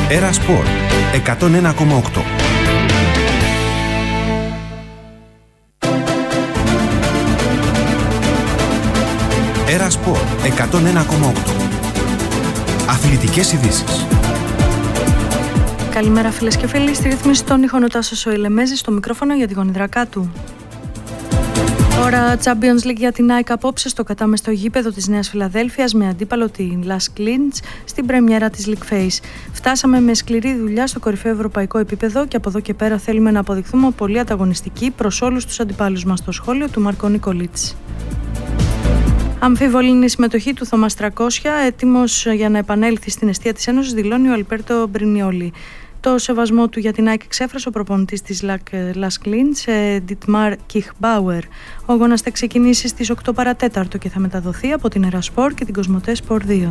Έρα Σπορ 101,8. Έρα Σπορ 101,8. Αθλητικές ειδήσεις. Καλημέρα φίλες και φίλοι, στη ρύθμιση των ήχων ο Τάσος ο Ηλεμέζης, στο μικρόφωνο για τη γονιδρακά του. Ώρα Champions League για την ΑΕΚ απόψε στο κατάμεστο γήπεδο της Νέας Φιλαδέλφειας με αντίπαλο την Lask Linz στην πρεμιέρα της League Phase. Φτάσαμε με σκληρή δουλειά στο κορυφαίο ευρωπαϊκό επίπεδο και από εδώ και πέρα θέλουμε να αποδειχθούμε πολύ ανταγωνιστικοί προς όλους τους αντιπάλους μας, στο σχόλιο του Μάρκο Νικολίτς. Αμφίβολη είναι η συμμετοχή του Θωμάς 300, έτοιμος για να επανέλθει στην εστία της Ένωσης, δηλώνει ο Αλμπέρτο Μπρινιόλι. Το σεβασμό του για την ΑΕΚ εξέφρασε ο προπονητής της Lask Linz, Dietmar Kichbauer. Ο αγώνας θα ξεκινήσει στις 8 παρατέταρτο και θα μεταδοθεί από την Έρα Σπορ και την Κοσμοτέ Σπορ 2.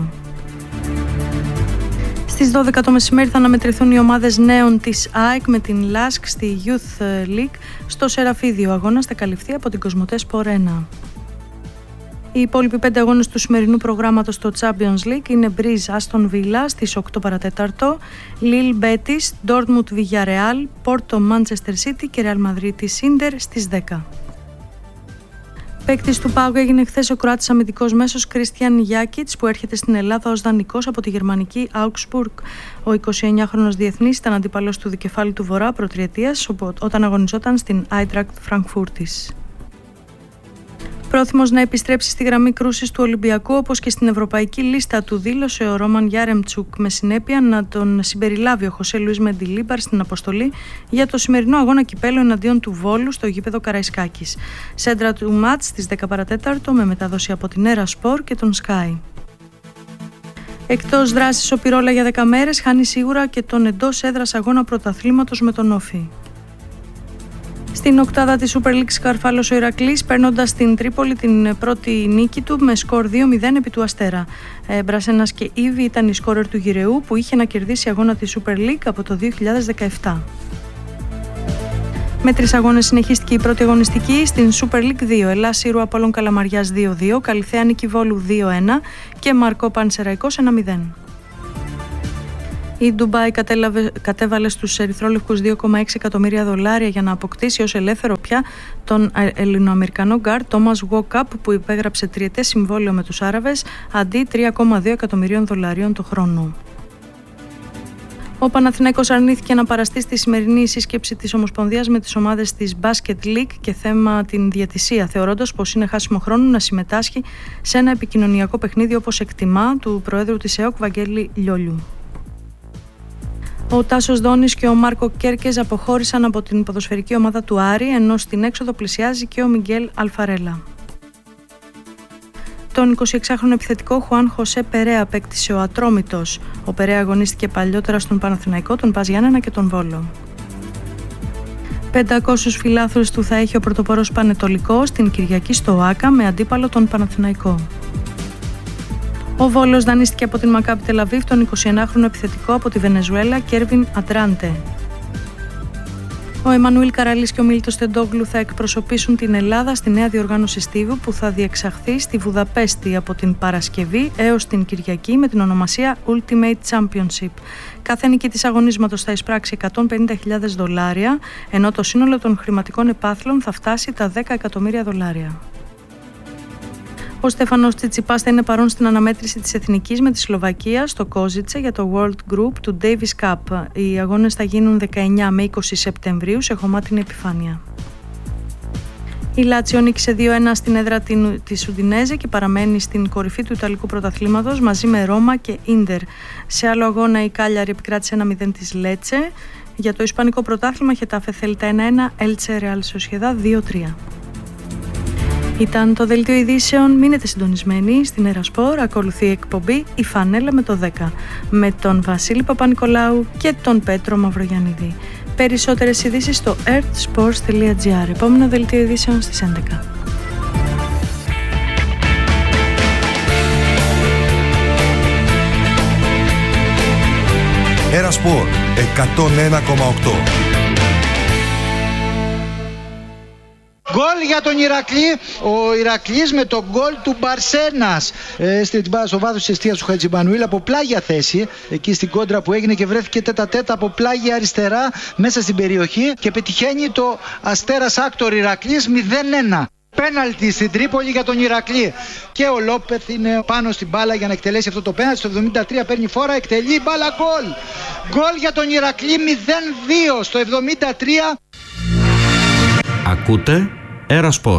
Στις 12 το μεσημέρι θα αναμετρηθούν οι ομάδες νέων της ΑΕΚ με την Lask στη Youth League στο Σεραφίδιο. Ο αγώνας θα καλυφθεί από την Κοσμοτέ Σπορ 1. Οι υπόλοιποι 5 αγώνες του σημερινού προγράμματος στο Champions League είναι Breeze Aston Villa στις 8 παρατέταρτο, Lille Betis, Dortmund Villarreal, Porto Manchester City και Real Madrid Inter στις 10. Παίκτης του ΠΑΟΚ έγινε χθες ο Κροάτης αμυντικός μέσος Κρίστιαν Γιάκιτς, που έρχεται στην Ελλάδα ως δανεικός από τη γερμανική Augsburg. Ο 29χρονος διεθνής ήταν αντίπαλος του δικεφάλου του Βορρά προτριετίας όταν αγωνιζόταν στην Eintracht Frankfurtis. Πρόθυμος να επιστρέψει στη γραμμή κρούσης του Ολυμπιακού όπως και στην ευρωπαϊκή λίστα του, δήλωσε ο Ρόμαν Γιάρεμτσουκ, με συνέπεια να τον συμπεριλάβει ο Χωσέ Λουίς Μεντιλίμπαρ στην αποστολή για το σημερινό αγώνα κυπέλλου εναντίον του Βόλου στο γήπεδο Καραϊσκάκης. Σέντρα του μάτς στις 10 παρατέταρτο με μετάδοση από την Έρα Σπορ και τον Sky. Εκτός δράσης ο Πυρόλα για 10 μέρες χάνει σίγουρα και τον εντός έδρας αγώνα πρωταθλήματος με τον Όφη. Στην οκτάδα της Super League σκαρφάλωσε ο Ηρακλής, παίρνοντας στην Τρίπολη την πρώτη νίκη του με σκορ 2-0 επί του Αστέρα. Μπρασένας και Ήβη ήταν οι σκόρερ του Γυρεού, που είχε να κερδίσει αγώνα της Super League από το 2017. Με 3 αγώνες συνεχίστηκε η πρώτη αγωνιστική στην Super League 2. Ελλάς Ήρου Απόλλων Καλαμαριάς 2-2, Καλιθέα Νίκη Βόλου 2-1 και Μαρκό Πανσεραϊκός 1-0. Η Ντουμπάι κατέβαλε στους ερυθρόλευκους $2,6 εκατομμύρια για να αποκτήσει ως ελεύθερο πια τον Ελληνοαμερικανό γκάρ Τόμας Γουόκαπ, που υπέγραψε τριετές συμβόλαιο με τους Άραβες αντί $3,2 εκατομμυρίων το χρόνο. Ο Παναθηναϊκός αρνήθηκε να παραστεί στη σημερινή σύσκεψη της Ομοσπονδίας με τις ομάδες της Basket League και θέμα την διαιτησία, θεωρώντας πως είναι χάσιμο χρόνου να συμμετάσχει σε ένα επικοινωνιακό παιχνίδι, όπως εκτιμά, του Προέδρου της ΕΟΚ Βαγγέλη Λιόλιου. Ο Τάσος Δόνης και ο Μάρκο Κέρκες αποχώρησαν από την ποδοσφαιρική ομάδα του Άρη, ενώ στην έξοδο πλησιάζει και ο Μιγγέλ Αλφαρέλα. Τον 26χρονο επιθετικό Χουάν Χωσέ Περέα απέκτησε ο Ατρόμητος. Ο Περέα αγωνίστηκε παλιότερα στον Παναθηναϊκό, τον Πας Γιάννενα και τον Βόλο. 500 φιλάθλους του θα έχει ο πρωτοπόρος Πανετολικός την Κυριακή στο ΆΚΑ με αντίπαλο τον Παναθηναϊκό. Ο Βόλος δανείστηκε από την Μακάμπι Τελαβίβ τον 21χρονο επιθετικό από τη Βενεζουέλα Κέρβιν Ατράντε. Ο Εμμανουήλ Καραλής και ο Μίλτος Τεντόγλου θα εκπροσωπήσουν την Ελλάδα στη νέα διοργάνωση στίβου που θα διεξαχθεί στη Βουδαπέστη από την Παρασκευή έως την Κυριακή με την ονομασία Ultimate Championship. Κάθε νίκη της αγωνίσματος θα εισπράξει $150,000, ενώ το σύνολο των χρηματικών επάθλων θα φτάσει τα $10 εκατομμύρια. Ο Στέφανος Τσιτσιπάς θα είναι παρόν στην αναμέτρηση της Εθνικής με τη Σλοβακία στο Κόζιτσε για το World Group του Davis Cup. Οι αγώνες θα γίνουν 19 με 20 Σεπτεμβρίου σε χωμάτινη επιφάνεια. Η Λάτσιο νίκησε 2-1 στην έδρα της Ουντινέζε και παραμένει στην κορυφή του Ιταλικού πρωταθλήματος μαζί με Ρώμα και Ίντερ. Σε άλλο αγώνα η Κάλιαρη επικράτησε 1-0 της Λέτσε. Για το Ισπανικό πρωτάθλημα Χετάφε Θέλτα 1-1, Έλτσε Ρεάλ Σοσιεδάδ 2-3. Ήταν το δελτίο ειδήσεων. Μείνετε συντονισμένοι στην Έρα Σπορ. Ακολουθεί η εκπομπή «Η Φανέλα με το 10» με τον Βασίλη Παπα-Νικολάου και τον Πέτρο Μαυρογιαννίδη. Περισσότερες ειδήσεις στο earthsports.gr. Επόμενο δελτίο ειδήσεων στις 11. Έρα Σπορ 101,8. Γκολ για τον Ηρακλή. Ο Ηρακλής με τον γκολ του Μπαρσένας στο βάθος της εστίας του Χατζημανουήλ από πλάγια θέση, εκεί στην κόντρα που έγινε και βρέθηκε τέτα-τέτα από πλάγια αριστερά μέσα στην περιοχή και πετυχαίνει το Αστέρας Άκτορ Ηρακλής 0-1. Πέναλτι στην Τρίπολη για τον Ηρακλή. Και ο Λόπεθ είναι πάνω στην μπάλα για να εκτελέσει αυτό το πέναλτι. Στο 73 παίρνει φόρα, εκτελεί μπάλα, γκολ. Γκολ για τον Ηρακλή 0-2 στο 73. Ακούτε Ερασπορ.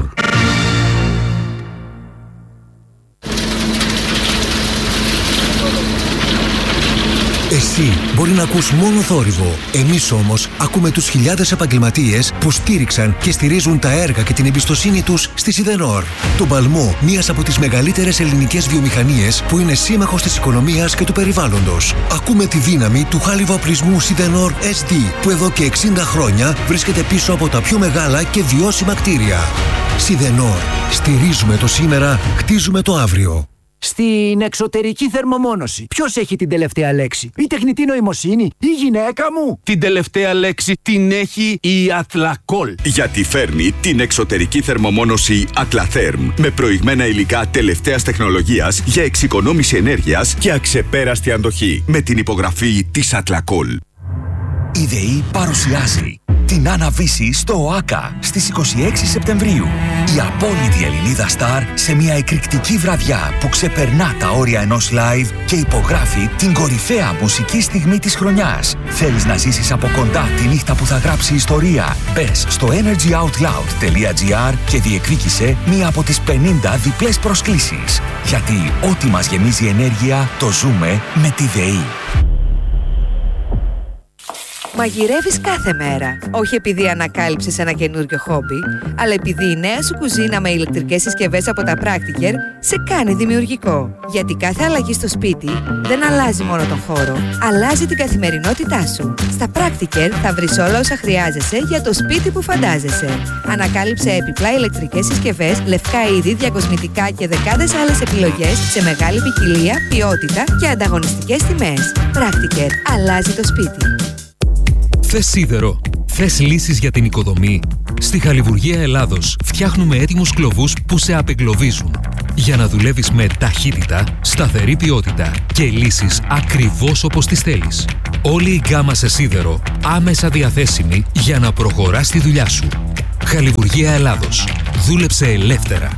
Εσύ μπορεί να ακούς μόνο θόρυβο. Εμείς όμως ακούμε τους χιλιάδες επαγγελματίες που στήριξαν και στηρίζουν τα έργα και την εμπιστοσύνη τους στη Σιδενόρ. Τον παλμό μιας από τις μεγαλύτερες ελληνικές βιομηχανίες που είναι σύμμαχος της οικονομίας και του περιβάλλοντος. Ακούμε τη δύναμη του χάλιβα-οπλισμού Σιδενόρ SD που εδώ και 60 χρόνια βρίσκεται πίσω από τα πιο μεγάλα και βιώσιμα κτίρια. Σιδενόρ. Στηρίζουμε το σήμερα, χτίζουμε το αύριο. Στην εξωτερική θερμομόνωση, ποιος έχει την τελευταία λέξη? Η τεχνητή νοημοσύνη, η γυναίκα μου? Την τελευταία λέξη την έχει η Athlacol. Γιατί φέρνει την εξωτερική θερμομόνωση Atlatherm με προηγμένα υλικά τελευταίας τεχνολογίας για εξοικονόμηση ενέργειας και αξεπέραστη αντοχή. Με την υπογραφή της Athlacol. Η ΔΕΗ παρουσιάζει την Άννα-Βύση στο ΟΑΚΑ στις 26 Σεπτεμβρίου. Η απόλυτη Ελληνίδα στάρ σε μια εκρηκτική βραδιά που ξεπερνά τα όρια ενός live και υπογράφει την κορυφαία μουσική στιγμή της χρονιάς. Θέλεις να ζήσεις από κοντά τη νύχτα που θα γράψει ιστορία? Μπες στο energyoutloud.gr και διεκδίκησε μία από τις 50 διπλές προσκλήσεις. Γιατί ό,τι μας γεμίζει ενέργεια το ζούμε με τη ΔΕΗ. Μαγειρεύεις κάθε μέρα. Όχι επειδή ανακάλυψες ένα καινούριο χόμπι, αλλά επειδή η νέα σου κουζίνα με ηλεκτρικές συσκευές από τα Practiker σε κάνει δημιουργικό. Γιατί κάθε αλλαγή στο σπίτι δεν αλλάζει μόνο τον χώρο, αλλάζει την καθημερινότητά σου. Στα Practiker θα βρεις όλα όσα χρειάζεσαι για το σπίτι που φαντάζεσαι. Ανακάλυψε επιπλά ηλεκτρικές συσκευές, λευκά είδη, διακοσμητικά και δεκάδες άλλες επιλογές σε μεγάλη ποικιλία, ποιότητα και ανταγωνιστικές τιμές. Practiker. Αλλάζει το σπίτι. Θες σίδερο? Θες λύσεις για την οικοδομή? Στη Χαλιβουργία Ελλάδος φτιάχνουμε έτοιμους κλωβούς που σε απεγκλωβίζουν για να δουλεύεις με ταχύτητα, σταθερή ποιότητα και λύσεις ακριβώς όπως τις θέλεις. Όλη η γκάμα σε σίδερο άμεσα διαθέσιμη για να προχωράς τη δουλειά σου. Χαλιβουργία Ελλάδος. Δούλεψε ελεύθερα.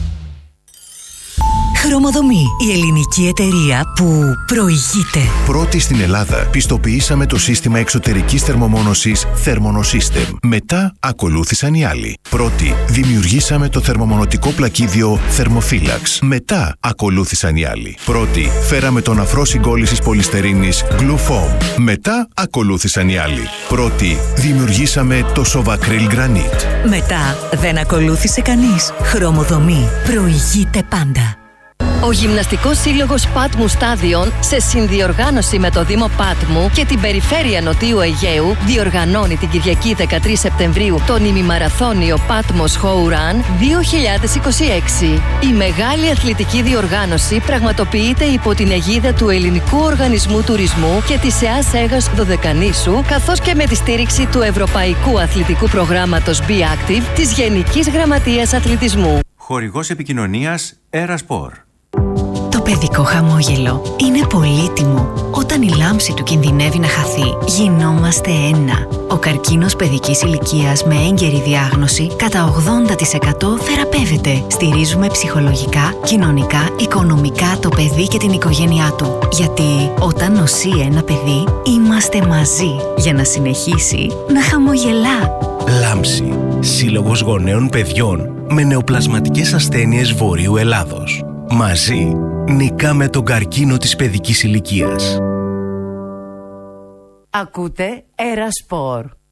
Χρωμοδομή, η ελληνική εταιρεία που προηγείται. Πρώτη στην Ελλάδα πιστοποιήσαμε το σύστημα εξωτερικής θερμομόνωσης Thermonosystem. Μετά ακολούθησαν οι άλλοι. Πρώτη δημιουργήσαμε το θερμομονωτικό πλακίδιο Thermophilax. Μετά ακολούθησαν οι άλλοι. Πρώτη φέραμε τον αφρό συγκόλλησης πολυστερίνης Glufoam. Μετά ακολούθησαν οι άλλοι. Πρώτη δημιουργήσαμε το Sovacryl Granite. Μετά δεν ακολούθησε κανείς. Χρωμοδομή, προηγείται πάντα. Ο Γυμναστικός Σύλλογος Πάτμου Στάδιον, σε συνδιοργάνωση με το Δήμο Πάτμου και την Περιφέρεια Νοτιού Αιγαίου, διοργανώνει την Κυριακή 13 Σεπτεμβρίου τον ημιμαραθώνιο Patmos How Run 2026. Η μεγάλη αθλητική διοργάνωση πραγματοποιείται υπό την αιγίδα του Ελληνικού Οργανισμού Τουρισμού και της ΕΑΣ Αίγας Δωδεκανήσου, καθώς και με τη στήριξη του Ευρωπαϊκού Αθλητικού Προγράμματος Be Active της Γενικής Γραμματείας Αθλητισμού. Χορηγός επικοινωνίας Ερασπορ. Το παιδικό χαμόγελο είναι πολύτιμο. Όταν η λάμψη του κινδυνεύει να χαθεί, γινόμαστε ένα. Ο καρκίνος παιδικής ηλικίας με έγκαιρη διάγνωση κατά 80% θεραπεύεται. Στηρίζουμε ψυχολογικά, κοινωνικά, οικονομικά το παιδί και την οικογένειά του. Γιατί όταν νοσεί ένα παιδί, είμαστε μαζί για να συνεχίσει να χαμογελά. Λάμψη. Σύλλογος Γονέων Παιδιών με νεοπλασματικές ασθένειες Βορείου Ελλάδος. Μαζί νικάμε τον καρκίνο της παιδικής ηλικίας. Ακούτε Ερασπορ.